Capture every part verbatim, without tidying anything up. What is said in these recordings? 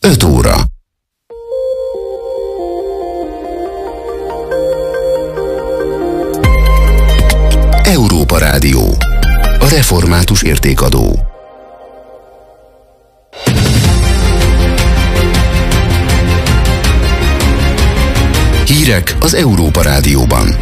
öt óra. Európa Rádió. A református értékadó. Hírek az Európa Rádióban.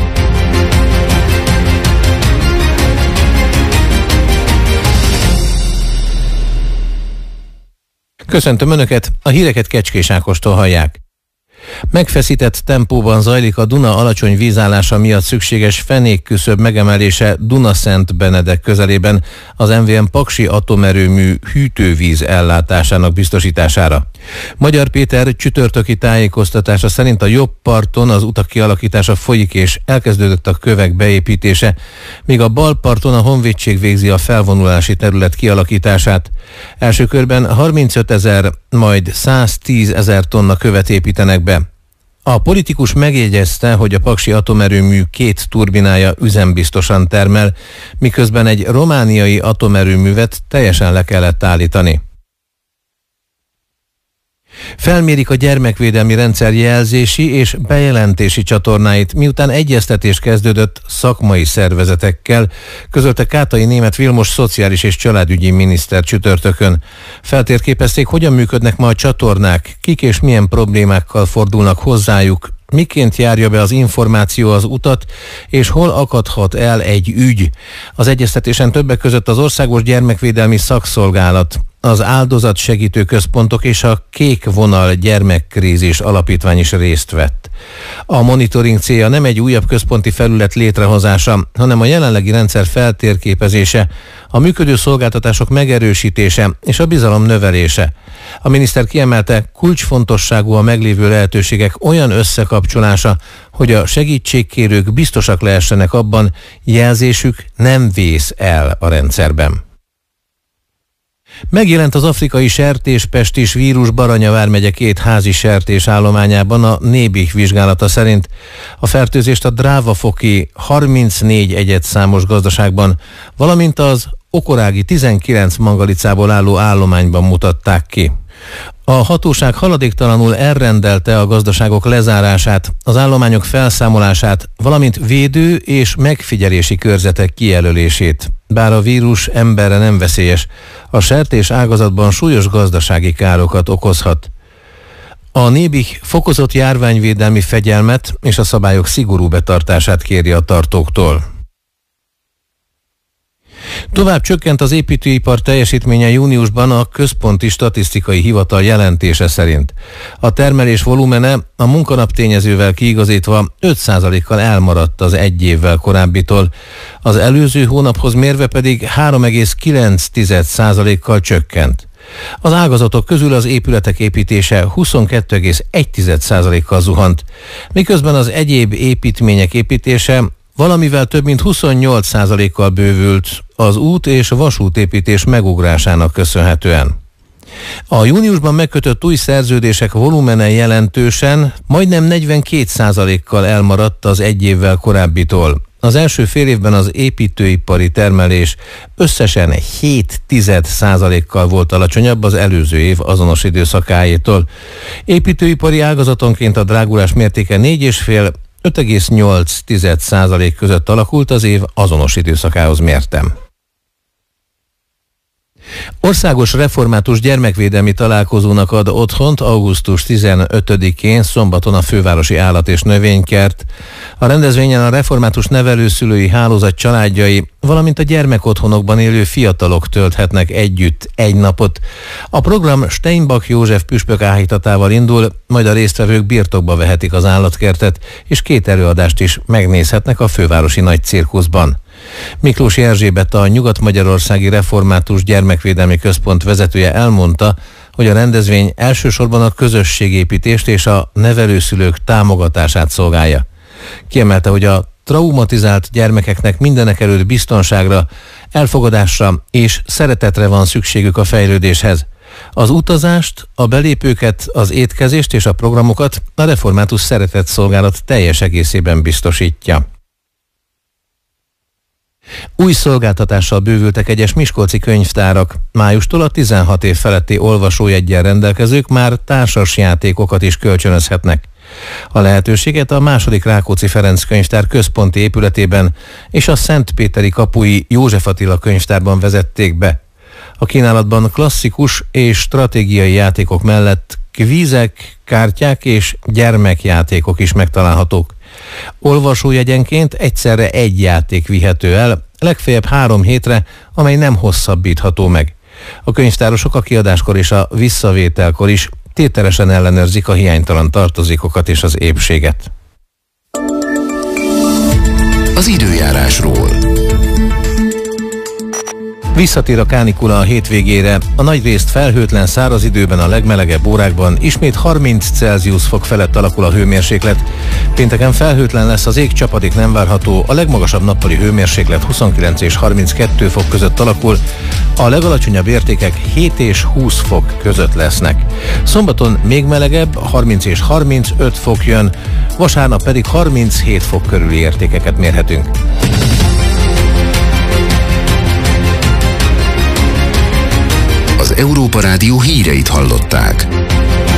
Köszöntöm Önöket, a híreket Kecskés Ákostól hallják. Megfeszített tempóban zajlik a Duna alacsony vízállása miatt szükséges fenékküszöb megemelése Dunaszent Benedek közelében az em vé em Paksi atomerőmű hűtővíz ellátásának biztosítására. Magyar Péter csütörtöki tájékoztatása szerint a jobb parton az utak kialakítása folyik és elkezdődött a kövek beépítése, míg a bal parton a honvédség végzi a felvonulási terület kialakítását. Első körben harmincöt ezer, majd száztíz ezer tonna követ építenek be. A politikus megjegyezte, hogy a paksi atomerőmű két turbinája üzembiztosan termel, miközben egy romániai atomerőművet teljesen le kellett állítani. Felmérik a gyermekvédelmi rendszer jelzési és bejelentési csatornáit, miután egyeztetés kezdődött szakmai szervezetekkel, közölte Kátai Németh Vilmos szociális és családügyi miniszter csütörtökön. Feltérképezték, hogyan működnek ma a csatornák, kik és milyen problémákkal fordulnak hozzájuk, miként járja be az információ az utat, és hol akadhat el egy ügy. Az egyeztetésen többek között az Országos Gyermekvédelmi Szakszolgálat, az Áldozat Segítő Központok és a Kék Vonal Gyermekkrízis Alapítvány is részt vett. A monitoring célja nem egy újabb központi felület létrehozása, hanem a jelenlegi rendszer feltérképezése, a működő szolgáltatások megerősítése és a bizalom növelése. A miniszter kiemelte, kulcsfontosságú a meglévő lehetőségek olyan összekapcsolása, hogy a segítségkérők biztosak lehessenek abban, jelzésük nem vész el a rendszerben. Megjelent az afrikai sertéspestis vírus Baranya vármegye két házi sertés állományában a Nébih vizsgálata szerint. A fertőzést a Drávafoki harmincnégy egyedszámos gazdaságban, valamint az okorági tizenkilenc mangalicából álló állományban mutatták ki. A hatóság haladéktalanul elrendelte a gazdaságok lezárását, az állományok felszámolását, valamint védő és megfigyelési körzetek kijelölését. Bár a vírus emberre nem veszélyes, a sertés ágazatban súlyos gazdasági károkat okozhat. A Nébih fokozott járványvédelmi fegyelmet és a szabályok szigorú betartását kéri a tartóktól. Tovább csökkent az építőipar teljesítménye júniusban a Központi Statisztikai Hivatal jelentése szerint. A termelés volumene a munkanap tényezővel kiigazítva öt százalékkal elmaradt az egy évvel korábbitól, az előző hónaphoz mérve pedig három egész kilenc százalékkal csökkent. Az ágazatok közül az épületek építése huszonkettő egész egy százalékkal zuhant, miközben az egyéb építmények építése valamivel több mint huszonnyolc százalékkal bővült az út- és vasútépítés megugrásának köszönhetően. A júniusban megkötött új szerződések volumene jelentősen, majdnem negyvenkét százalékkal elmaradt az egy évvel korábbitól. Az első fél évben az építőipari termelés összesen hét százalékkal volt alacsonyabb az előző év azonos időszakájétól. Építőipari ágazatonként a drágulás mértéke négy egész öt öt egész nyolc százalék között alakult az év azonos időszakához mértem. Országos református gyermekvédelmi találkozónak ad otthont augusztus tizenötödikén szombaton a Fővárosi Állat- és Növénykert. A rendezvényen a református nevelőszülői hálózat családjai, valamint a gyermekotthonokban élő fiatalok tölthetnek együtt egy napot. A program Steinbach József püspök áhítatával indul, majd a résztvevők birtokba vehetik az állatkertet, és két előadást is megnézhetnek a fővárosi nagy cirkuszban. Miklósi Erzsébet, a Nyugat-Magyarországi Református Gyermekvédelmi Központ vezetője elmondta, hogy a rendezvény elsősorban a közösségépítést és a nevelőszülők támogatását szolgálja. Kiemelte, hogy a traumatizált gyermekeknek mindenekelőtt biztonságra, elfogadásra és szeretetre van szükségük a fejlődéshez. Az utazást, a belépőket, az étkezést és a programokat a Református Szeretetszolgálat teljes egészében biztosítja. Új szolgáltatással bővültek egyes miskolci könyvtárak. Májustól a tizenhat év feletti olvasójeggyel rendelkezők már társas játékokat is kölcsönözhetnek. A lehetőséget a második Rákóczi Ferenc könyvtár központi épületében és a Szentpéteri kapui József Attila könyvtárban vezették be. A kínálatban klasszikus és stratégiai játékok mellett kvízek, kártyák és gyermekjátékok is megtalálhatók. Olvasójegyenként egyszerre egy játék vihető el, legfeljebb három hétre, amely nem hosszabbítható meg. A könyvtárosok a kiadáskor és a visszavételkor is tételesen ellenőrzik a hiánytalan tartozékokat és az épséget. Az időjárásról. Visszatér a kánikula a hétvégére, a nagyrészt felhőtlen száraz időben a legmelegebb órákban ismét harminc Celsius fok felett alakul a hőmérséklet. Pénteken felhőtlen lesz az ég, csapadék nem várható, a legmagasabb nappali hőmérséklet huszonkilenc és harminckettő fok között alakul, a legalacsonyabb értékek hét és húsz fok között lesznek. Szombaton még melegebb, harminc és harmincöt fok jön, vasárnap pedig harminchét fok körüli értékeket mérhetünk. Az Európa Rádió híreit hallották.